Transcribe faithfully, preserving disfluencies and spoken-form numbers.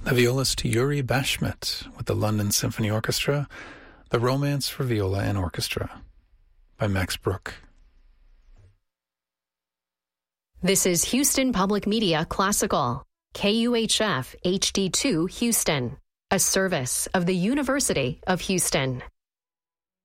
The violist Yuri Bashmet with the London Symphony Orchestra, The Romance for Viola and Orchestra by Max Bruch. This is Houston Public Media Classical, K U H F H D two Houston, a service of the University of Houston.